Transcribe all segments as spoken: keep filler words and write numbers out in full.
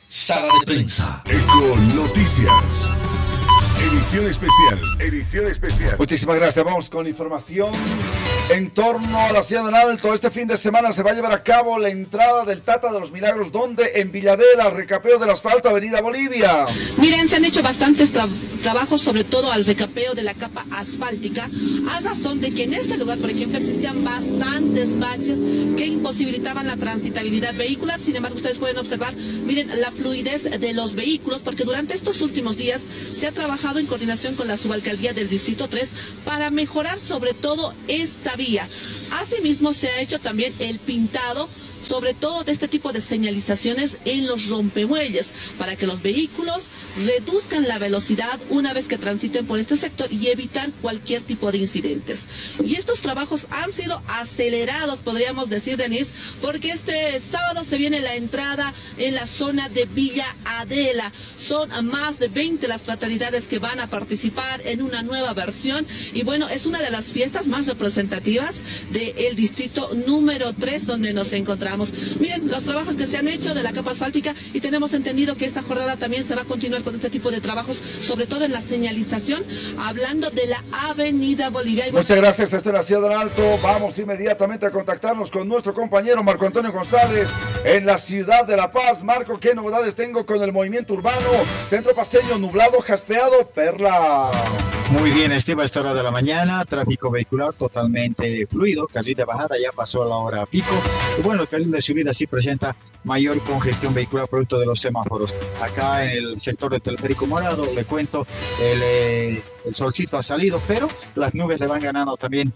Sala de prensa. Eco Noticias. Edición especial. Edición especial. Muchísimas gracias. Vamos con información en torno a la ciudad del Alto. Este fin de semana se va a llevar a cabo la entrada del Tata de los Milagros, donde en Villadela, recapeo del asfalto, Avenida Bolivia. Miren, se han hecho bastantes tra trabajos, sobre todo al recapeo de la capa asfáltica, a razón de que en este lugar, por ejemplo, existían bastantes baches que imposibilitaban la transitabilidad vehicular. Sin embargo, ustedes pueden observar, miren, la fluidez de los vehículos, porque durante estos últimos días se ha trabajado en coordinación con la subalcaldía del Distrito tres para mejorar sobre todo esta vía. Asimismo, se ha hecho también el pintado, sobre todo de este tipo de señalizaciones en los rompemuelles, para que los vehículos reduzcan la velocidad una vez que transiten por este sector y evitar cualquier tipo de incidentes. Y estos trabajos han sido acelerados, podríamos decir, Denise, porque este sábado se viene la entrada en la zona de Villa Adela. Son más de veinte las fraternidades que van a participar en una nueva versión, y bueno, es una de las fiestas más representativas del distrito número tres donde nos encontramos. Miren los trabajos que se han hecho de la capa asfáltica, y tenemos entendido que esta jornada también se va a continuar con este tipo de trabajos, sobre todo en la señalización, hablando de la Avenida Bolivia. Muchas gracias, esto es la ciudad del Alto. Vamos inmediatamente a contactarnos con nuestro compañero Marco Antonio González en la ciudad de La Paz. Marco, ¿qué novedades tengo con el movimiento urbano? Centro paseño nublado, jaspeado, Perla. Muy bien, Esteban, a esta hora de la mañana, tráfico vehicular totalmente fluido, carril de bajada ya pasó la hora pico, y bueno, el carril de subida sí presenta mayor congestión vehicular producto de los semáforos. Acá en el sector del Teleférico Morado, le cuento, el, eh, el solcito ha salido, pero las nubes le van ganando también.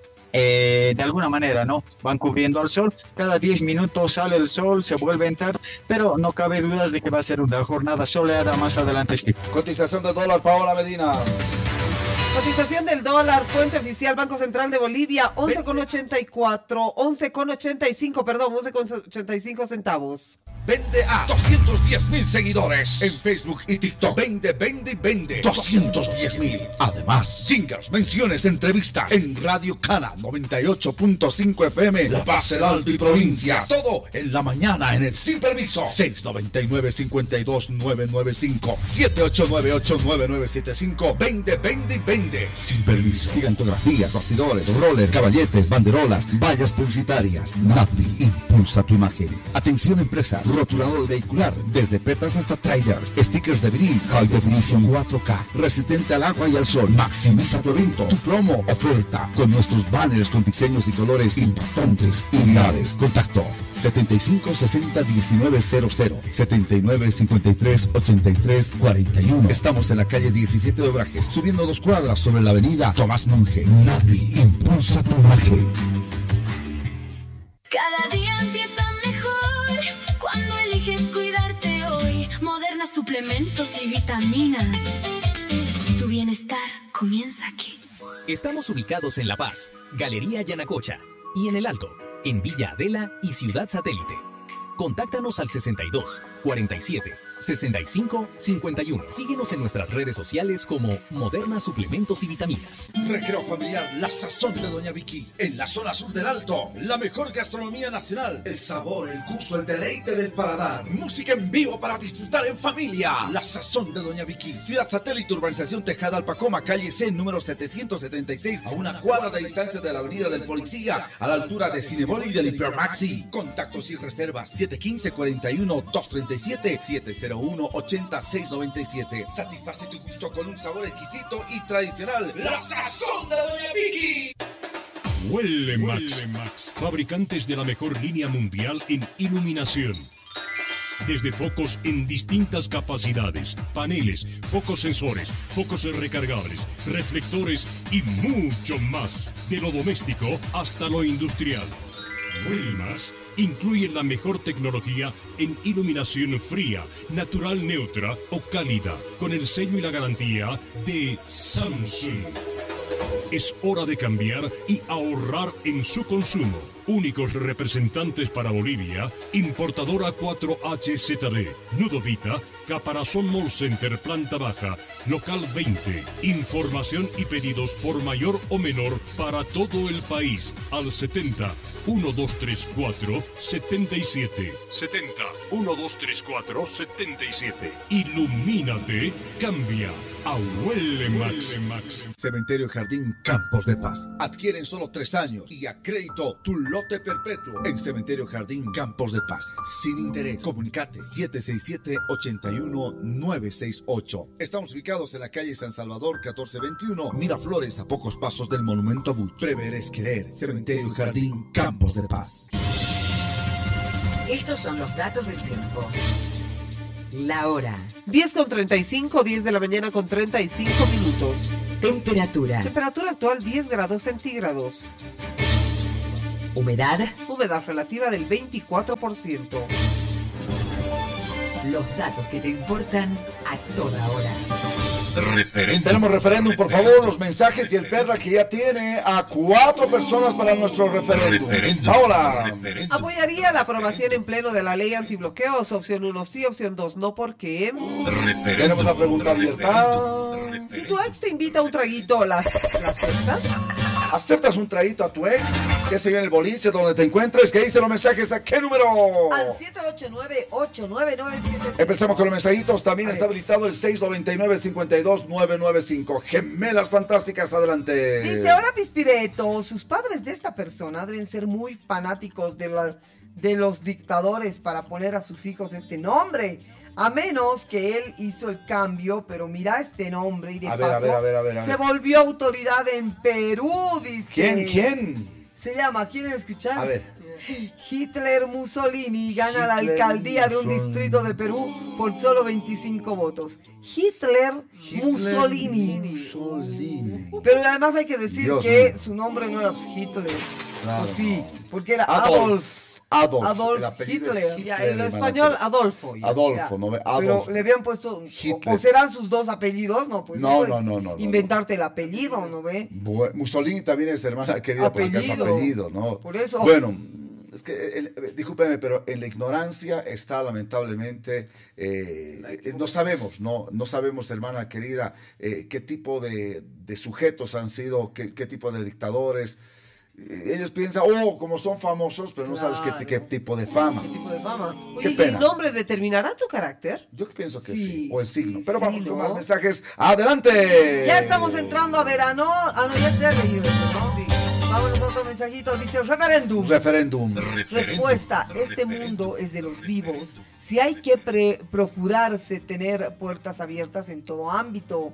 Eh, de alguna manera, ¿no? Van cubriendo al sol, cada diez minutos sale el sol, se vuelve a entrar, pero no cabe dudas de que va a ser una jornada soleada más adelante. Sí. Cotización de dólar, Paola Medina. Cotización del dólar, fuente oficial Banco Central de Bolivia, once con ochenta y cuatro, once con ochenta y cinco, perdón, once con ochenta y cinco centavos. Vende a doscientos diez mil seguidores en Facebook y TikTok. Vende, vende y vende. doscientos diez mil. Además, jingles, menciones, entrevistas en Radio Cana noventa y ocho punto cinco F M, La Paz, el Alto y provincias. Todo en la mañana en el Sin Permiso. seis nueve nueve, cinco dos nueve nueve cinco, siete ocho nueve ocho nueve nueve siete cinco. Vende, vende y vende. Sin Permiso. Gigantografías, bastidores, roller, caballetes, banderolas, vallas publicitarias. Nadvi impulsa tu imagen. Atención, empresas. Rotulador vehicular, desde petas hasta trailers, stickers de vinil, high definition cuatro K, resistente al agua y al sol. Maximiza tu evento, tu promo, oferta, con nuestros banners con diseños y colores impactantes y virales. Contacto setenta y cinco sesenta diecinueve cero cero, setenta y nueve cincuenta y tres ochenta y tres cuarenta y uno. Estamos en la calle diecisiete de Obrajes, subiendo dos cuadras sobre la avenida Tomás Monge. Nadie impulsa tu imagen. Cada día empieza mejor cuando eliges cuidarte hoy. Moderna suplementos y vitaminas. Tu bienestar comienza aquí. Estamos ubicados en La Paz, Galería Yanacocha, y en El Alto, en Villa Adela y Ciudad Satélite. Contáctanos al sesenta y dos, cuarenta y siete, sesenta y cinco, cincuenta y uno. Síguenos en nuestras redes sociales como Moderna Suplementos y Vitaminas. Recreo familiar, la sazón de Doña Vicky. En la zona sur del Alto, la mejor gastronomía nacional. El sabor, el gusto, el deleite del paladar. Música en vivo para disfrutar en familia. La sazón de Doña Vicky. Ciudad Satélite, urbanización Tejada Alpacoma, calle C, número setecientos setenta y seis, a una cuadra de distancia de la avenida del Policía, a la altura de Cinebol y del Hipermaxi. Contactos y reservas siete uno cinco, cuarenta y uno, dos treinta y siete, siete cero uno, ochenta, seis noventa y siete. Satisface tu gusto con un sabor exquisito y tradicional. La sazón de Doña Vicky. Huele Max, fabricantes de la mejor línea mundial en iluminación. Desde focos en distintas capacidades, paneles, focos sensores, focos recargables, reflectores y mucho más. De lo doméstico hasta lo industrial. Wilmax incluye la mejor tecnología en iluminación fría, natural neutra o cálida, con el sello y la garantía de Samsung. Es hora de cambiar y ahorrar en su consumo. Únicos representantes para Bolivia, importadora cuatro H Z D, Nudovita, Caparazón Mall Center, planta baja, local veinte. Información y pedidos por mayor o menor para todo el país al setenta, ciento treinta y cuatro, setenta y siete. setenta, ciento treinta y cuatro, setenta y siete. Ilumínate, cambia a Huele Max. Max. Cementerio Jardín Campos de Paz. Adquiere en solo tres años y a crédito tu lote perpetuo en Cementerio Jardín Campos de Paz. Sin interés. Comunicate siete seis siete, ocho uno nueve seis ocho. Estamos ubicados en la calle San Salvador catorce veintiuno, Miraflores, a pocos pasos del Monumento a Buch. Prever es querer. Cementerio Jardín Campos de Paz. Estos son los datos del tiempo. La hora. diez con treinta y cinco, diez de la mañana con treinta y cinco minutos. Temperatura. Temperatura actual diez grados centígrados. Humedad. Humedad relativa del veinticuatro por ciento. Los datos que te importan a toda hora. Referéndum. Tenemos referéndum, por favor, los mensajes y el perra que ya tiene a cuatro personas para nuestro referéndum. referéndum. Ahora. Apoyaría la aprobación en pleno de la ley antibloqueos. Opción uno sí, opción dos no, ¿por qué? Referéndum. Tenemos la pregunta abierta. Si tu ex te invita a un traguito, ¿las, ¿las aceptas? ¿Aceptas un traguito a tu ex? Que se en el boliche donde te encuentres. ¿Qué dicen los mensajes? ¿A qué número? Al siete ocho nueve, ocho nueve nueve siete. Empezamos con los mensajitos. También está habilitado el seis noventa y nueve, cincuenta y dos, nueve nueve cinco. Gemelas fantásticas, adelante. Dice, hola Pispireto. Sus padres de esta persona deben ser muy fanáticos de, la, de los dictadores para poner a sus hijos este nombre. A menos que él hizo el cambio, pero mira este nombre y de a paso ver, a ver, a ver, a ver, a ver. se volvió autoridad en Perú, dice. ¿Quién? ¿Quién? Se llama, ¿quieren escuchar? A ver. Hitler Mussolini gana Hitler, la alcaldía Mussolini. de un distrito de Perú por solo veinticinco votos. Hitler, Hitler Mussolini. Mussolini. Pero además hay que decir Dios que mío. su nombre no era Hitler. Claro, pues sí, no. porque era Adolf. Adolf. Adolf, Adolf el apellido Hitler, es Hitler, ya, en lo hermano, español pero- Adolfo. ya, Adolfo, ya. ¿no ve? Adolf. Pero le habían puesto, o, Hitler. o serán sus dos apellidos, no, pues No, no, puedes no, no, no, no, inventarte el apellido, ¿no ve? Bu- Mussolini también es hermana querida por el Apellido. apellido, ¿no? Por eso. Bueno, es que, el- el- discúlpeme, pero en la ignorancia está lamentablemente, eh, eh, no sabemos, no, no sabemos, hermana querida, eh, qué tipo de, de sujetos han sido, qué, qué tipo de dictadores. Eh, Ellos piensan, oh, como son famosos, pero no Claro. sabes qué, qué tipo de fama. ¿Qué tipo de fama? Qué Oye, ¿y pena. el nombre determinará tu carácter? Yo pienso que Sí. sí, o el signo. Pero Sí, vamos con ¿no? más mensajes. ¡Adelante! Ya estamos entrando a verano. Ah, no, ya te he leído eso, ¿no? Sí. Vamos a otro mensajito. Dice, referéndum. Referéndum. Respuesta, este mundo es de los vivos. Si hay que pre- procurarse tener puertas abiertas en todo ámbito.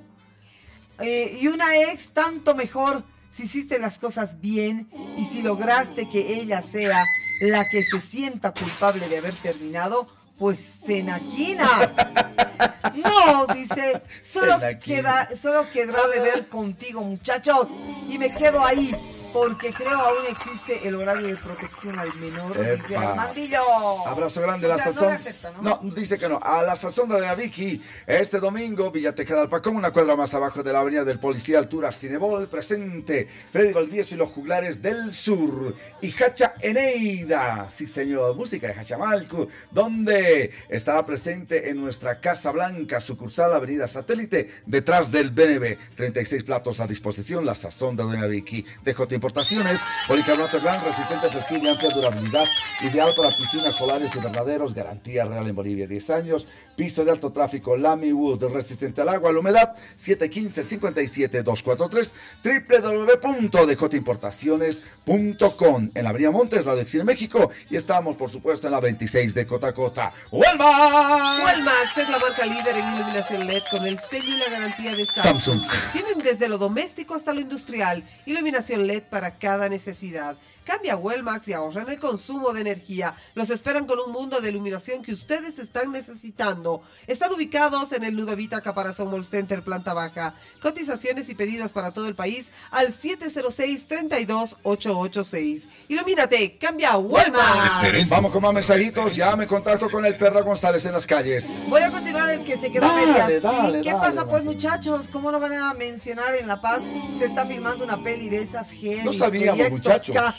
Eh, y una ex tanto mejor si hiciste las cosas bien y si lograste que ella sea la que se sienta culpable de haber terminado, pues cenaquina. No, dice, solo, Cenaquina. queda, solo quedará beber contigo, muchachos. Y me quedo ahí. Porque creo aún existe el horario de protección al menor, dice Epa. Armandillo. Abrazo grande, O la sea, no sazón. le acepta, ¿no? No, dice que no. A la sazón de la Vicky, este domingo, Villa Tejada del Pacón, una cuadra más abajo de la avenida del Policía, altura Cinebol, presente Freddy Valdivieso y los juglares del sur. Y Hacha Eneida, sí señor, música de Hachamalcu, donde estará presente en nuestra Casa Blanca, sucursal Avenida Satélite, detrás del B N B. treinta y seis platos a disposición, la sazón de Doña Vicky. D J Importaciones, policarbonato gran, resistente, flexible, amplia durabilidad, ideal para piscinas solares y verdaderos, garantía real en Bolivia, diez años, piso de alto tráfico, Lamy Wood, resistente al agua, a la humedad, siete uno cinco, cinco siete dos cuatro tres, doble u doble u doble u punto d j importaciones punto com, en la Avenida Montes, la de Exil México, y estamos, por supuesto, en la veintiséis de Cotacota. ¡Walmart! Walmax es la marca líder en iluminación L E D con el sello y la garantía de Samsung. Samsung. Tienen desde lo doméstico hasta lo industrial, iluminación L E D para cada necesidad. Cambia a Walmax y ahorra en el consumo de energía. Los esperan con un mundo de iluminación que ustedes están necesitando. Están ubicados en el Nudovita Caparazón Mall Center, planta baja. Cotizaciones y pedidos para todo el país al siete cero seis, treinta y dos, ochocientos ochenta y seis. Ilumínate, cambia a Walmax. Vamos con más mensajitos, ya me contacto con el Perra González en las calles. Voy a continuar el que se quedó Dale, a medias. dale, Sí, ¿qué dale, pasa pues, dale. muchachos? ¿Cómo no van a mencionar en La Paz? Se está filmando una peli de esas heavy. No sabíamos, Proyecto muchachos. K.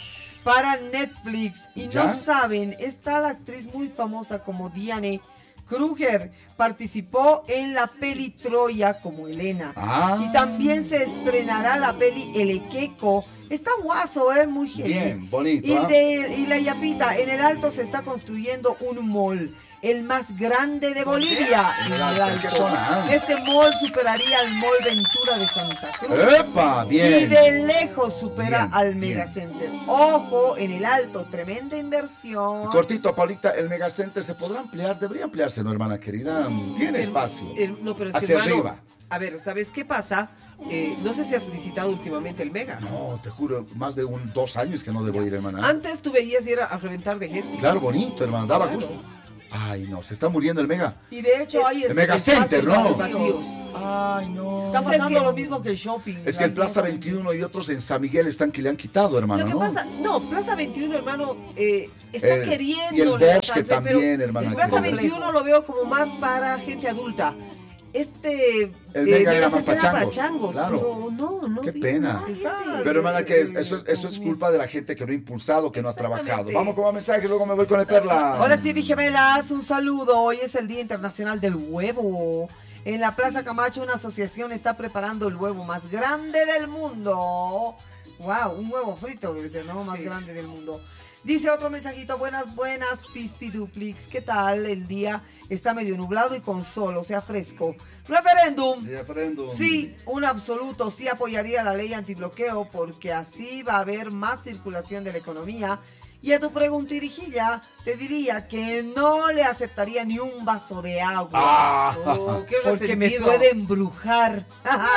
para Netflix. Y ¿Ya? no saben, está la actriz muy famosa como Diane Kruger. Participó en la peli Troya como Elena. Ah. Y también se estrenará la peli El Equeco. Está guaso, ¿eh? Muy genial. Bien, bonito. Y, ¿ah? de, y la Yapita, en el Alto se está construyendo un mall, el más grande de Bolivia. En el ¿En qué Alto. zona? Este mall superaría al Mall Ventura de Santa Cruz. ¡Epa! Bien. Y de lejos supera Bien, al bien. Megacenter. Ojo, en el Alto, tremenda inversión. Cortito, Paulita, el Megacenter se podrá ampliar, debería ampliarse, ¿no, hermana querida? Tiene espacio. Eh, no, pero es que, Hacia hermano, arriba. a ver, ¿sabes qué pasa? Eh, no sé si has visitado últimamente el Mega. No, te juro, más de un dos años que no debo ir, hermana. Antes tú veías ir a, a reventar de gente. Claro, bonito, hermano, daba Claro. gusto. Ay, no, se está muriendo el Mega. Y de hecho hay El este- Megacenter, espacios ¿no? vacíos. Ay, no. Está O sea, es pasando que- lo mismo que el shopping. Es que el Plaza veintiuno y otros en San Miguel están que le han quitado, hermano, Lo que ¿no? pasa, no, Plaza veintiuno, hermano, eh, está El- queriendo. y el Bosque también, hermano, El aquí Plaza lo veo. veintiuno lo veo como más para gente adulta. Este. El Mega era más Megacenter para para changos, changos. claro. Pero no, no. Qué vi pena. más gente. Pero hermana, que eso, es- eso es culpa de la gente que no ha impulsado, que no ha trabajado. Vamos con más mensajes, luego me voy con el Perla. Hola Stevie Gemelas, un saludo. Hoy es el Día Internacional del Huevo. En la Plaza Camacho una asociación está preparando el huevo más grande del mundo. Wow, un huevo frito, dice, ¿no? Más grande del mundo. Dice otro mensajito, buenas, buenas, Pispiduplix. ¿Qué tal? El día está medio nublado y con sol, o sea, fresco. Referéndum. Referéndum. Sí, un absoluto. Sí apoyaría la ley antibloqueo porque así va a haber más circulación de la economía. Y a tu pregunta, Irijilla, te diría que no le aceptaría ni un vaso de agua. Ah. Oh, qué porque me resentido. puede embrujar.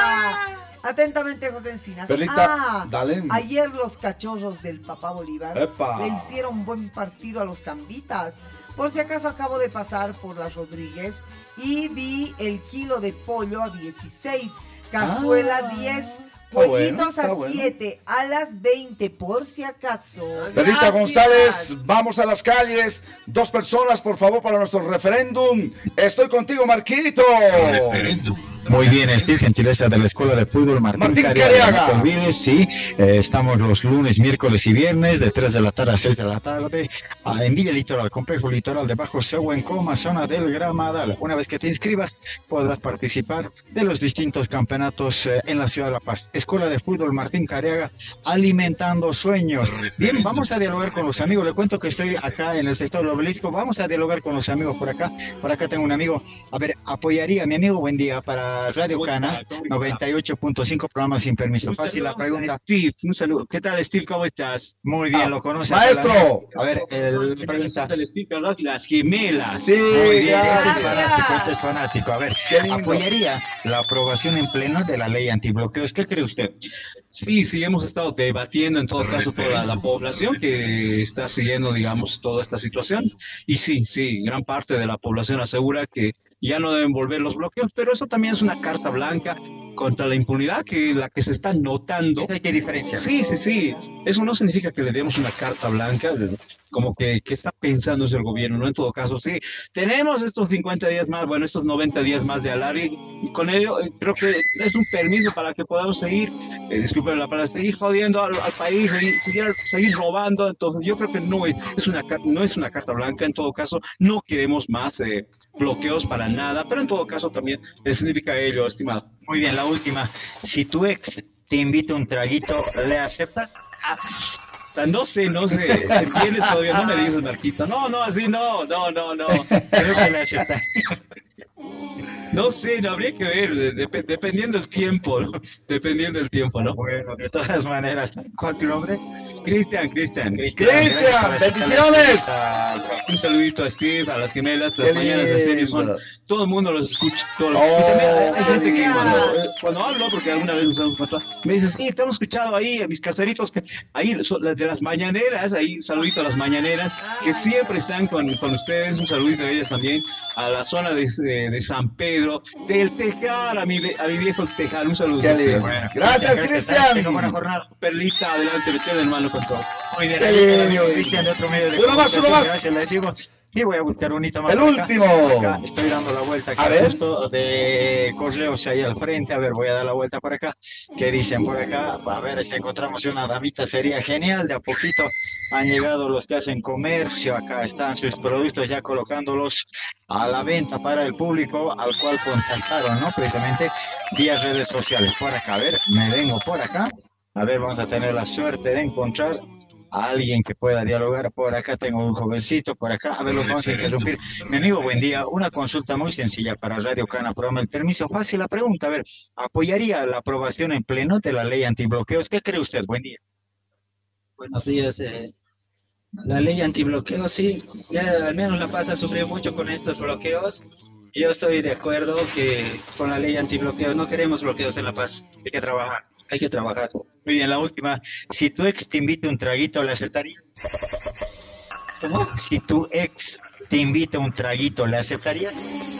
Atentamente, José Encinas. Perlita, Ah, dale. ayer los cachorros del Papá Bolívar Epa. le hicieron buen partido a los cambitas. Por si acaso acabo de pasar por las Rodríguez y vi el kilo de pollo a dieciséis, cazuela Ah. diez, Está bueno, pollitos está a bueno. siete, alas veinte, por si acaso. Perlita Gracias. González, vamos a las calles. Dos personas, por favor, para nuestro referéndum. Estoy contigo, Marquito. Referéndum. Muy bien, Steve, gentileza de la Escuela de Fútbol Martín, Martín Cariaga. Cariaga. No te olvides, sí, eh, estamos los lunes, miércoles y viernes de tres de la tarde a seis de la tarde ah, en Villa Litoral, Complejo Litoral de Bajo Sehuencoma, zona del Gramadal. Una vez que te inscribas, podrás participar de los distintos campeonatos eh, en la ciudad de La Paz. Escuela de Fútbol Martín Cariaga, alimentando sueños. Bien, vamos a dialogar con los amigos. Le cuento que estoy acá en el sector del Obelisco. Vamos a dialogar con los amigos por acá. Por acá tengo un amigo. A ver, apoyaría a mi amigo, buen día, para Radio Cana noventa y ocho punto cinco, programa sin permiso. Fácil la pregunta. Steve, un saludo. ¿Qué tal, Steve? ¿Cómo estás? Muy bien, lo conoce. Maestro. A ver, el pregunta. Steve, las gemelas. Sí, Muy bien, este es gracias. fanático, este es fanático. A ver, Qué lindo. apoyaría la aprobación en pleno de la ley antibloqueos. ¿Qué cree usted? Sí, sí, hemos estado debatiendo en todo caso toda la población que está siguiendo, digamos, toda esta situación. Y sí, sí, gran parte de la población asegura que ya no deben volver los bloqueos, pero eso también es una carta blanca contra la impunidad que la que se está notando. ¿Qué diferencia? Sí, sí, sí. Eso no significa que le demos una carta blanca, de- como que, que está pensando es el gobierno, ¿no? En todo caso, sí. Tenemos estos cincuenta días más, bueno, estos noventa días más de alargue, y con ello eh, creo que es un permiso para que podamos seguir, eh, disculpen la palabra, seguir jodiendo al, al país, seguir, seguir, seguir robando. Entonces, yo creo que no es, es una, car- no es una carta blanca. En todo caso, no queremos más eh, bloqueos para nada, pero en todo caso también eh, significa ello, estimado. Muy bien, la última. Si tu ex te invita un traguito, ¿le aceptas? No sé, no sé. ¿Entiendes todavía? No me dices, Marquito. No, no, así no, no, no, no. Creo que le aceptas. No sé, no habría que ver, de- dep- dependiendo del tiempo, ¿no? Dependiendo del tiempo, ¿no? Bueno, de todas maneras, ¿cuál es tu nombre? Cristian, Cristian. Cristian, bendiciones. Un saludito a Steve, a las gemelas, Qué las mañanas de serie son, lindo. todo el mundo los escucha. Todo, Oh, y también hay, hay gente que gracias. cuando, eh, cuando hablo, porque alguna vez nos hemos encontrado, me dice, sí, te hemos escuchado ahí, a mis caseritos, que ahí, son las de las mañaneras, ahí, un saludito a las mañaneras, que siempre están con, con ustedes, un saludito a ellas también, a la zona de, de, de San Pedro, del Tejar, a mi, a mi viejo Tejar, un saludo. Qué lindo. Bueno, Gracias, Cristian. Cristian. Tenga buena jornada. Perlita, adelante, vete hermano. con todo. Muy bien, Qué ahí bien. el amigo Cristian de otro medio de Uno más, uno comunicación, más. gracias, le decimos. Y voy a buscar un hito más. El por acá. último. Acá estoy dando la vuelta acá A ver. justo de correos ahí al frente. A ver, voy a dar la vuelta por acá. ¿Qué dicen por acá? A ver, si encontramos una damita sería genial. De a poquito han llegado los que hacen comercio. Acá están sus productos ya colocándolos a la venta para el público al cual contactaron, ¿no? Precisamente vía redes sociales. Por acá, a ver, me vengo por acá. A ver, vamos a tener la suerte de encontrar a alguien que pueda dialogar. Por acá tengo un jovencito, por acá, a ver, los vamos a interrumpir. Mi amigo, buen día, una consulta muy sencilla para Radio Cana, programa El Permiso. Fácil la pregunta, a ver, ¿apoyaría la aprobación en pleno de la ley antibloqueos? ¿Qué cree usted? Buen día. Buenos días. Eh, la ley antibloqueo, sí, ya al menos La Paz ha sufrido mucho con estos bloqueos. Yo estoy de acuerdo que con la ley antibloqueo no queremos bloqueos en La Paz. Hay que trabajar, hay que trabajar. Muy bien, la última. Si tu ex te invita un traguito, ¿le aceptarías? ¿Cómo? Si tu ex te invita un traguito, ¿le aceptarías?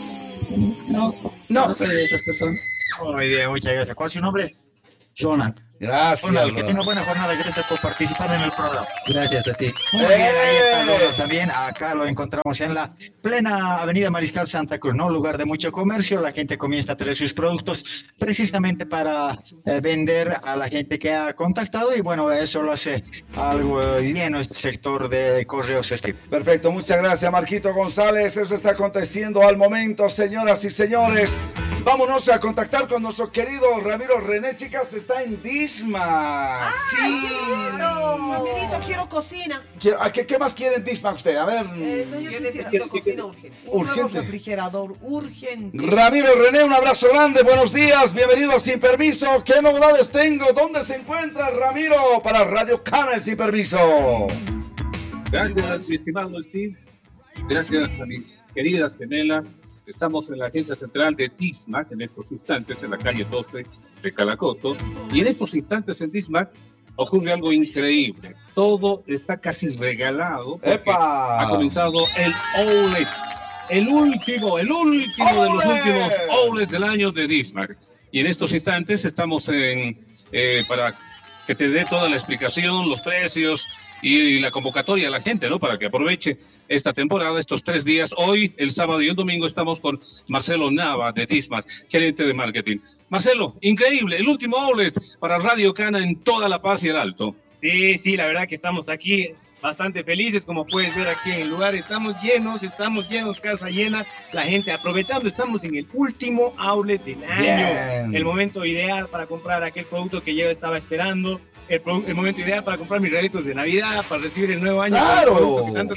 No, no, no soy de esas personas. Muy bien, muchas gracias. ¿Cuál es su nombre? Jonathan. Gracias. Ronald, que tenga buena jornada, gracias por participar en el programa. Gracias a ti. Muy bien, ahí está Ronald también. Acá lo encontramos en la plena avenida Mariscal Santa Cruz, ¿no? Lugar de mucho comercio. La gente comienza a traer sus productos precisamente para eh, vender a la gente que ha contactado. Y bueno, eso lo hace algo eh, lleno este sector de correos. Este. Perfecto, muchas gracias, Marquito González. Eso está aconteciendo al momento, señoras y señores. Vámonos a contactar con nuestro querido Ramiro René, chicas, está en Disma. ¡Ah, Sí. no! Ramirito, quiero cocina. Quiero- ¿a qué, ¿Qué más quiere en Disma usted? A ver. Eh, no, yo, necesito cocina urgente. Un nuevo Urgente. refrigerador urgente. Ramiro René, un abrazo grande, buenos días, bienvenido a Sin Permiso. ¿Qué novedades tengo? ¿Dónde se encuentra Ramiro para Radio Cana Sin Permiso? Gracias, mi estimado Steve. Gracias a mis queridas gemelas. Estamos en la agencia central de Dismac en estos instantes, en la calle doce de Calacoto. Y en estos instantes en Dismac ocurre algo increíble. Todo está casi regalado. porque ¡Epa! Ha comenzado el outlet. El último, el último de los ¡Outlet! últimos outlets del año de Dismac. Y en estos instantes estamos en, eh, para que te dé toda la explicación, los precios y la convocatoria a la gente, ¿no? Para que aproveche esta temporada, estos tres días. Hoy, el sábado y el domingo, estamos con Marcelo Nava de Dismac, gerente de marketing. Marcelo, increíble, el último outlet para Radio Cana en toda La Paz y el Alto. Sí, sí, la verdad que estamos aquí bastante felices, como puedes ver aquí en el lugar. Estamos llenos, estamos llenos, casa llena, la gente aprovechando. Estamos en el último outlet del año. Bien. El momento ideal para comprar aquel producto que yo estaba esperando. El, pro- el momento ideal para comprar mis regalitos de Navidad, para recibir el nuevo año. ¡Claro! Con el producto que tanto-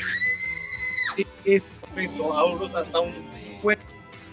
Es perfecto, ahorros hasta un cincuenta.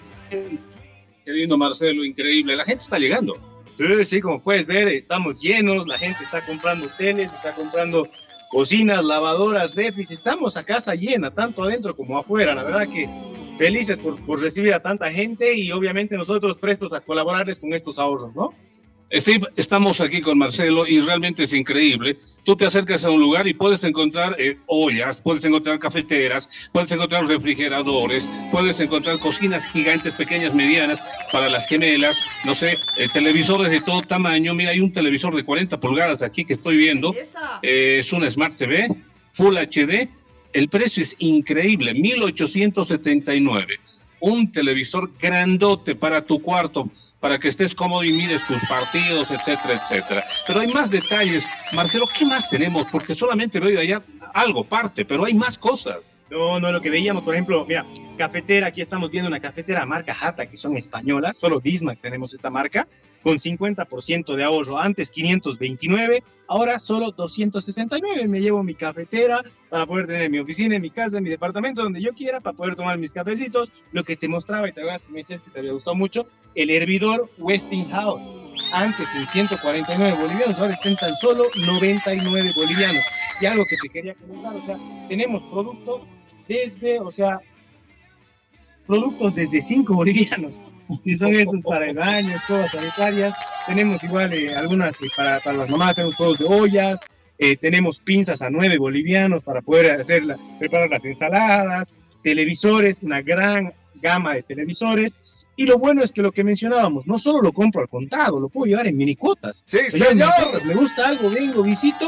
Qué lindo, Marcelo, increíble. La gente está llegando. Sí, sí, como puedes ver, estamos llenos, la gente está comprando teles, está comprando cocinas, lavadoras, refris, estamos a casa llena, tanto adentro como afuera. La verdad que felices por, por recibir a tanta gente y obviamente nosotros prestos a colaborarles con estos ahorros, ¿no? Steve, estamos aquí con Marcelo y realmente es increíble. Tú te acercas a un lugar y puedes encontrar eh, ollas, puedes encontrar cafeteras, puedes encontrar refrigeradores, puedes encontrar cocinas gigantes, pequeñas, medianas, para las gemelas, no sé, eh, televisores de todo tamaño. Mira, hay un televisor de cuarenta pulgadas aquí que estoy viendo. Eh, es un Smart T V, Full H D. El precio es increíble, mil ochocientos setenta y nueve. Un televisor grandote para tu cuarto, para que estés cómodo y mires tus partidos, etcétera, etcétera. Pero hay más detalles. Marcelo, ¿qué más tenemos? Porque solamente veo allá algo, parte, pero hay más cosas. No, no, lo que veíamos, por ejemplo, mira, cafetera, aquí estamos viendo una cafetera marca Jata, que son españolas, solo Dismac tenemos esta marca, con cincuenta por ciento de ahorro, antes quinientos veintinueve, ahora solo doscientos sesenta y nueve, me llevo mi cafetera para poder tener en mi oficina, en mi casa, en mi departamento, donde yo quiera, para poder tomar mis cafecitos, lo que te mostraba y te acuerdas que me dices que te había gustado mucho, el hervidor Westinghouse, antes en ciento cuarenta y nueve bolivianos, ahora está en tan solo noventa y nueve bolivianos, y algo que te quería comentar, o sea, tenemos productos desde, o sea, productos desde cinco bolivianos, y son estos para el baño, escobas sanitarias, tenemos igual eh, algunas eh, para, para las mamás, tenemos juegos de ollas, eh, tenemos pinzas a nueve bolivianos para poder hacer la, preparar las ensaladas, televisores, una gran gama de televisores, y lo bueno es que lo que mencionábamos, no solo lo compro al contado, lo puedo llevar en mini cuotas. Sí, Lo llevo en señor. mini cuotas, me gusta algo, vengo, visito,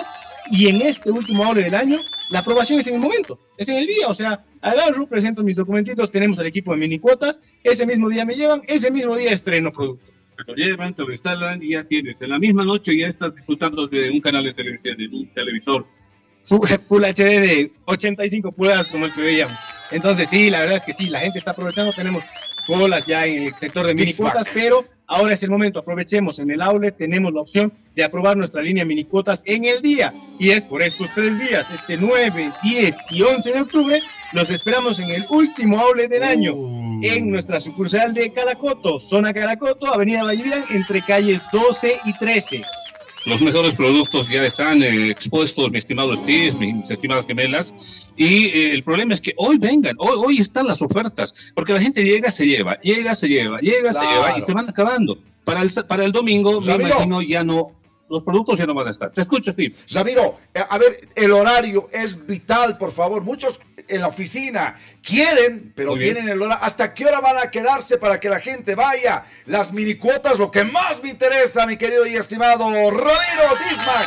y en este último aule del año, la aprobación es en el momento, es en el día, o sea, agarro, presento mis documentitos, tenemos el equipo de minicuotas, ese mismo día me llevan, ese mismo día estreno producto. Te lo llevan, te lo instalan y ya tienes. En la misma noche ya estás disfrutando de un canal de televisión, de un televisor. Full H D de ochenta y cinco pulgadas como el que veíamos. Entonces sí, la verdad es que sí, la gente está aprovechando, tenemos colas ya en el sector de mini cuotas, pero ahora es el momento, aprovechemos, en el outlet tenemos la opción de aprobar nuestra línea mini cuotas en el día, y es por estos tres días, este nueve, diez y once de octubre, los esperamos en el último outlet del año, uh. en nuestra sucursal de Calacoto, zona Calacoto, avenida Vallivian, entre calles doce y trece. Los mejores productos ya están eh, expuestos, mi estimado Steve, mis estimadas gemelas. Y eh, el problema es que hoy vengan, hoy, hoy están las ofertas, porque la gente llega, se lleva, llega, se lleva, llega, claro. se lleva y se van acabando. Para el, para el domingo, Ramiro, me imagino, ya no, los productos ya no van a estar. Te escucho, Steve. Ramiro, a ver, el horario es vital, por favor. Muchos en la oficina quieren, pero tienen el horario. ¿Hasta qué hora van a quedarse para que la gente vaya? Las mini cuotas, lo que más me interesa, mi querido y estimado Ramiro Dismac.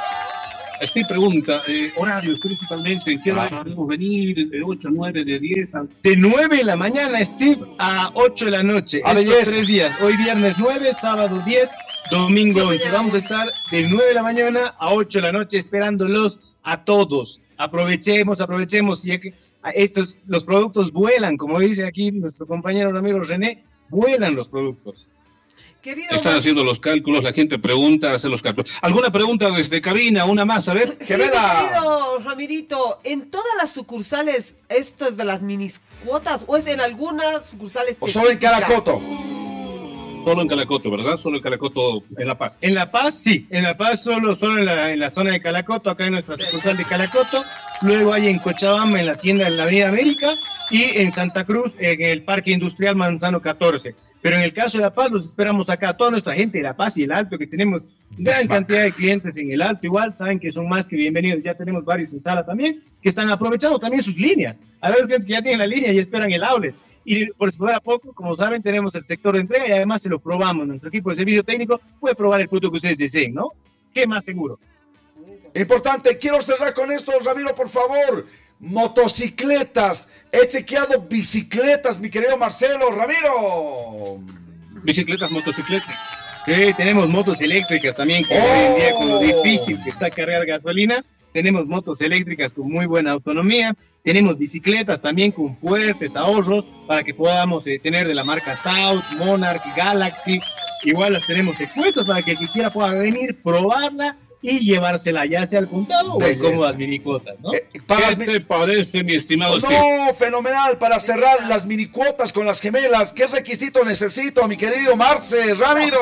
Steve pregunta, eh, horarios principalmente, ¿en qué hora podemos venir? ¿De ocho, nueve, de diez? A... De nueve de la mañana, Steve, a ocho de la noche. A Estos tres días, hoy viernes nueve, sábado diez, domingo once. Vamos a estar de nueve de la mañana a ocho de la noche esperándolos a todos. Aprovechemos, aprovechemos. Ya que estos, los productos vuelan, como dice aquí nuestro compañero Ramiro René, vuelan los productos. Querido Están Mas... haciendo los cálculos, la gente pregunta, hace los cálculos. ¿Alguna pregunta desde cabina? Una más, a ver. Sí, querido Ramirito, ¿en todas las sucursales esto es de las mini cuotas o es en algunas sucursales o solo en Calacoto? Solo en Calacoto, ¿verdad? Solo en Calacoto, en La Paz. En La Paz, sí. En La Paz, solo, solo en, la, en la zona de Calacoto, acá en nuestra sucursal de Calacoto. Luego hay en Cochabamba, en la tienda de la Avenida América. Y en Santa Cruz, en el Parque Industrial Manzano catorce. Pero en el caso de La Paz, los esperamos acá. Toda nuestra gente de La Paz y el Alto, que tenemos gran cantidad de clientes en el Alto, igual saben que son más que bienvenidos. Ya tenemos varios en sala también, que están aprovechando también sus líneas. A ver, clientes que ya tienen la línea y esperan el outlet. Y por si fuera poco, como saben, tenemos el sector de entrega y además se lo probamos. Nuestro equipo de servicio técnico puede probar el producto que ustedes deseen, ¿no? ¿Qué más seguro? Importante, quiero cerrar con esto, Ramiro, por favor. Motocicletas, he chequeado bicicletas, mi querido Marcelo. Ramiro. Bicicletas, motocicletas. Sí, tenemos motos eléctricas también, que oh. hoy en día con lo difícil que está cargar gasolina, tenemos motos eléctricas con muy buena autonomía, tenemos bicicletas también con fuertes ahorros para que podamos eh, tener de la marca South, Monarch, Galaxy, igual las tenemos expuestas para que el que quiera pueda venir, probarla y llevársela ya sea al contado o en cómodas minicuotas, ¿no? Eh, ¿Qué mi... te parece, mi estimado No, Steve? fenomenal, para cerrar las minicuotas con las gemelas. ¿Qué requisito necesito, mi querido Marce, Ramiro?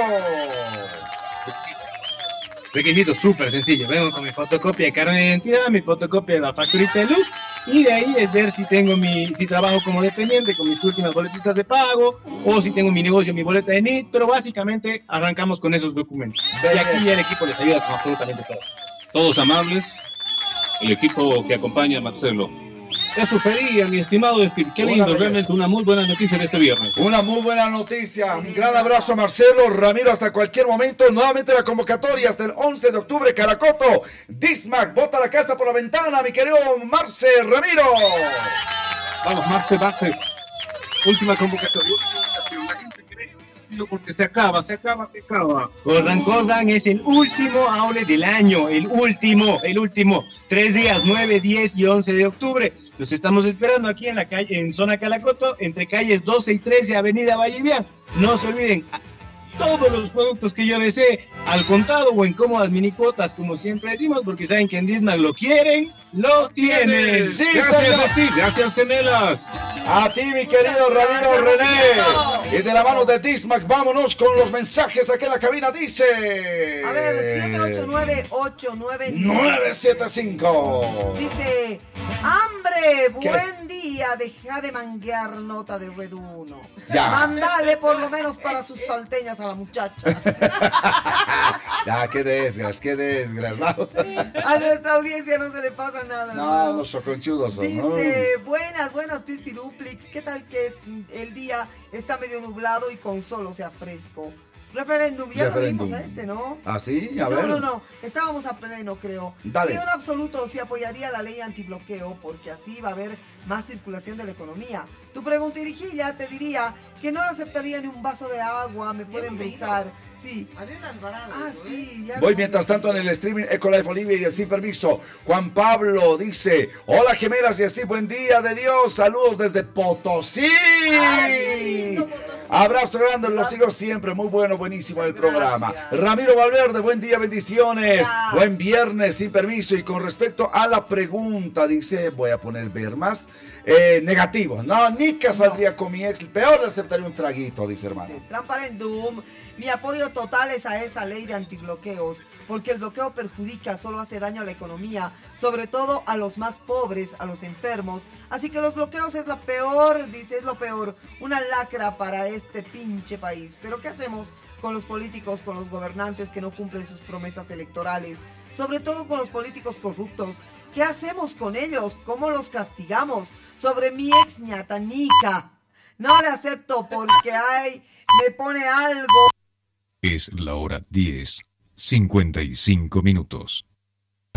Requisito súper sencillo. Vengo con mi fotocopia de carnet de identidad, mi fotocopia de la facturita de luz, y de ahí es ver si tengo mi, si trabajo como dependiente con mis últimas boletitas de pago, o si tengo mi negocio, mi boleta de nitro. Básicamente arrancamos con esos documentos. Y aquí ya el equipo les ayuda con absolutamente todo. Todos amables, el equipo que acompaña a Marcelo. Eso sería, mi estimado Steve. Qué lindo, realmente una muy buena noticia en este viernes. Una muy buena noticia. Un gran abrazo a Marcelo, Ramiro, hasta cualquier momento. Nuevamente la convocatoria hasta el once de octubre, Calacoto. Dismac, bota la casa por la ventana, mi querido Marce, Ramiro. Vamos, Marce, Marce. Última convocatoria. Porque se acaba, se acaba, se acaba. Corran, corran, es el último outlet del año, el último, el último. Tres días, nueve, diez y once de octubre. Los estamos esperando aquí en la calle, en zona Calacoto, entre calles doce y trece, avenida Vallivian. No se olviden, todos los productos que yo desee, al contado o en cómodas minicuotas, como siempre decimos, porque saben que en Dismac lo quieren, lo tienen. Sí, gracias a ti, gracias gemelas. A ti, mi querido Ramiro René. Y de la mano de Dismac, vámonos con los mensajes aquí en la cabina. Dice: a ver, siete ocho nueve ocho nueve nueve siete cinco. Dice: hambre, buen día, deja de manguear nota de Red uno. Ya. Mándale por lo menos para sus salteñas a la muchacha. Ya, qué desgracia, qué desgracia. A nuestra audiencia no se le pasa nada. No, los soconchudos son. Dice: ¿no? Buenas, buenas, Pispiduplix. ¿Qué tal que el día está medio nublado y con sol, o sea, fresco? Referéndum, ya Referéndum. lo vimos a este, ¿no? ¿Ah, sí? A no, ver. no, no, estábamos a pleno, creo. Dale. Sí, en absoluto, sí apoyaría la ley antibloqueo, porque así va a haber más circulación de la economía. Tu pregunta, Irijilla, te diría que no lo aceptaría ni un vaso de agua, me pueden brincar. Sí. Ariel Alvarado. Ah, sí. Ya Voy lo- mientras tanto en el streaming Ecolife Olivia y el Sin Permiso. Juan Pablo dice: hola gemelas y Steve, buen día de Dios. Saludos desde Potosí. Abrazo grande, los sigo siempre. Muy bueno, buenísimo el programa. Ramiro Valverde, buen día, bendiciones. Ya. Buen viernes, sin permiso. Y con respecto a la pregunta, dice, voy a poner ver más. Eh, negativo. No, Nica saldría con mi ex. Peor le aceptaría un traguito, dice hermano. Transparendum, mi apoyo total es a esa ley de antibloqueos, porque el bloqueo perjudica, solo hace daño a la economía, sobre todo a los más pobres, a los enfermos. Así que los bloqueos es la peor, dice, es lo peor, una lacra para este pinche país. Pero ¿qué hacemos con los políticos, con los gobernantes que no cumplen sus promesas electorales? Sobre todo con los políticos corruptos. ¿Qué hacemos con ellos? ¿Cómo los castigamos? Sobre mi ex ñata Nica. No le acepto porque hay, me pone algo. Es la hora diez, cincuenta y cinco minutos.